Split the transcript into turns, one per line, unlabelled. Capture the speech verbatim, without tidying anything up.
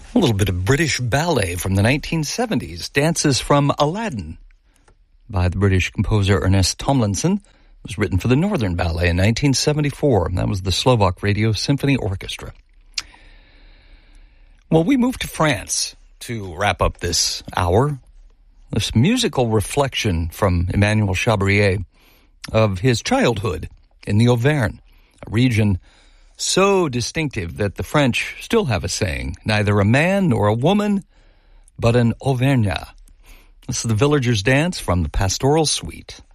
A little bit of British ballet from the nineteen seventies. Dances from Aladdin by the British composer Ernest Tomlinson. It was written for the Northern Ballet in nineteen seventy-four. That was the Slovak Radio Symphony Orchestra. Well, we moved to France to wrap up this hour. This musical reflection from Emmanuel Chabrier of his childhood in the Auvergne, a region so distinctive that the French still have a saying, neither a man nor a woman, but an Auvergnat. This is the Villagers' Dance from the Pastoral Suite.